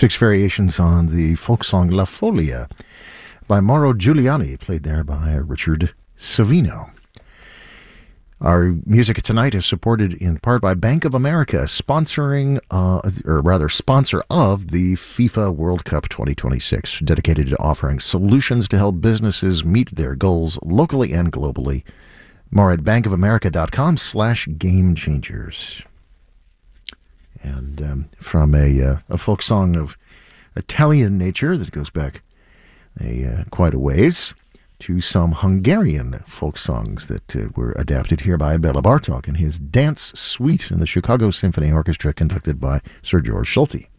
Six variations on the folk song La Folia by Mauro Giuliani, played there by Richard Savino. Our music tonight is supported in part by Bank of America, sponsor of the FIFA World Cup 2026, dedicated to offering solutions to help businesses meet their goals locally and globally. More at bankofamerica.com/game changers. And from a folk song of Italian nature that goes back quite a ways to some Hungarian folk songs that were adapted here by Bela Bartok and his Dance Suite in the Chicago Symphony Orchestra, conducted by Sir George Solti.